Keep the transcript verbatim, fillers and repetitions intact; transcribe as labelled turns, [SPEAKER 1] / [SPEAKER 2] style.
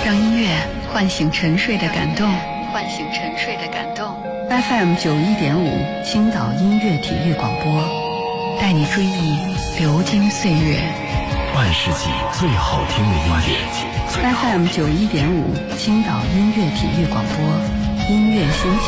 [SPEAKER 1] 让音乐唤醒沉睡的感动，唤醒沉睡的感动。
[SPEAKER 2] F M 九一点五，青岛音乐体育广播，
[SPEAKER 1] 带你追忆流金岁月，
[SPEAKER 3] 万世纪最好听的音乐。
[SPEAKER 2] F M 九一点五，青岛音乐体育广播，音乐先行。